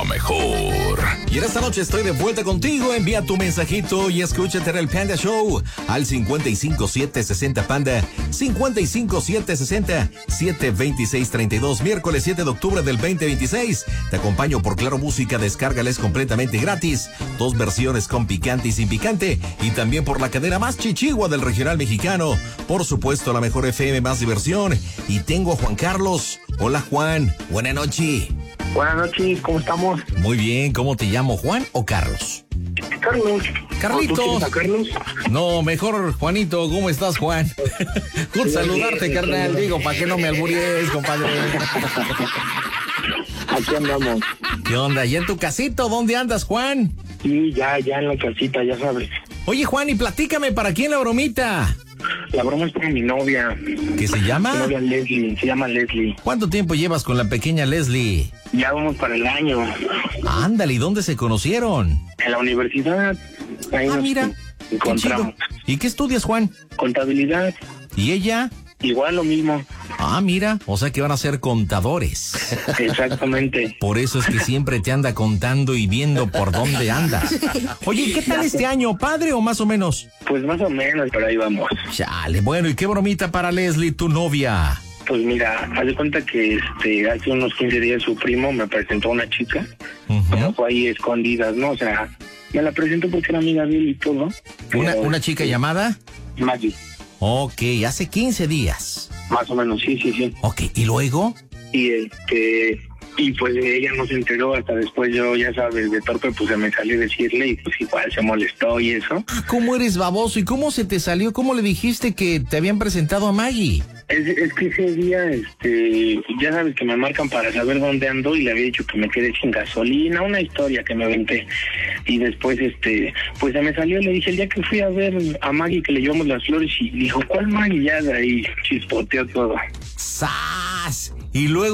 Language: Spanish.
la mejor. Y en esta noche estoy de vuelta contigo. Envía tu mensajito y escúchate en el Panda Show al 55760 Panda, 55760-72632. Miércoles 7 de octubre del 2026. Te acompaño por Claro Música. Descárgales completamente gratis. 2 versiones con picante y sin picante. Y también por la cadena más chichigua del regional mexicano. Por supuesto, la mejor FM, más diversión. Y tengo a Juan Carlos. Hola, Juan. Buenas noches. Buenas noches, ¿cómo estamos? Muy bien, ¿cómo te llamo, Juan o Carlos? Carlos. Carlitos. ¿Tú quieres a Carlos? No, mejor Juanito. ¿Cómo estás, Juan? Good saludarte, carnal. Digo, para que no me alburies, compadre. Aquí andamos. ¿Qué onda? ¿Ya en tu casito? ¿Dónde andas, Juan? Sí, ya en la casita, ya sabes. Oye, Juan, y platícame, ¿para quién la bromita? La broma es para mi novia. ¿Qué se llama? Mi novia Leslie, se llama Leslie. ¿Cuánto tiempo llevas con la pequeña Leslie? Ya vamos para el año. Ándale, ¿y dónde se conocieron? En la universidad. Ahí nos Mira, encontramos. qué chido. ¿Y qué estudias, Juan? Contabilidad, ¿Y ella? igual lo mismo. Mira, o sea que van a ser contadores. Exactamente. Por eso es que siempre te anda contando y viendo por dónde andas. Oye, ¿qué tal este año? ¿Padre o más o menos? Pues más o menos, pero ahí vamos. Chale, bueno, ¿y qué bromita para Leslie, tu novia? Pues mira, haz de cuenta que hace unos 15 días su primo me presentó a una chica. Pero fue ahí escondidas, ¿no? O sea, me la presentó porque era amiga de él y todo. ¿Una chica llamada? Maggie. Ok, hace 15 días. Más o menos, sí. Ok, ¿y luego? Y pues ella no se enteró hasta después. Yo, ya sabes, de torpe, pues se me salió decirle y pues igual se molestó y eso. ¿Cómo eres baboso? ¿Y cómo se te salió? ¿Cómo le dijiste que te habían presentado a Maggie? Es que ese día, ya sabes que me marcan para saber dónde ando y le había dicho que me quedé sin gasolina, una historia que me aventé. Y después, pues se me salió y le dije, el día que fui a ver a Maggie que le llevamos las flores y dijo, ¿cuál Maggie? Ya de ahí chispoteó todo. ¡Sas! Y luego